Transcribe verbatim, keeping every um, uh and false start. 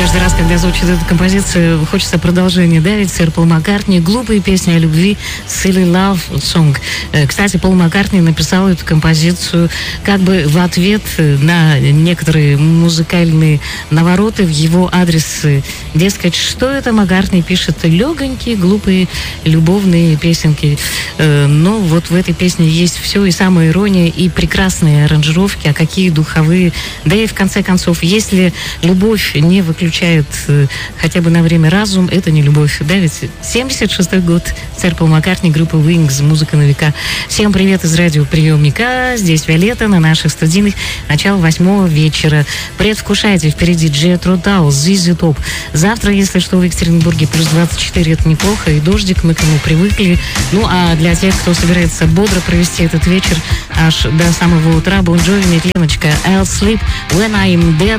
Каждый раз, когда звучит эта композиция, хочется продолжения, да, ведь сэр Пол Маккартни, глупые песни о любви, Silly Love Song. Кстати, Пол Маккартни написал эту композицию как бы в ответ на некоторые музыкальные навороты в его адрес. Дескать, что это Маккартни пишет легонькие, глупые, любовные песенки. Но вот в этой песне есть все, и самая ирония, и прекрасные аранжировки, а какие духовые. Да и в конце концов, если любовь не выключает э, хотя бы на время разум, это не любовь. Да, ведь семьдесят шестой год, сэр Пол Маккартни, группа Wings, музыка на века. Всем привет из радиоприемника. Здесь Виолетта на наших студийных. Начало восьмого вечера. Предвкушайте, впереди Джетро Тал, Зизи Топ. Завтра, если что, в Екатеринбурге плюс двадцать четыре, это неплохо, и дождик, мы к нему привыкли. Ну, а для тех, кто собирается бодро провести этот вечер аж до самого утра, Бон Джови, Леночка, I'll sleep when I'm dead.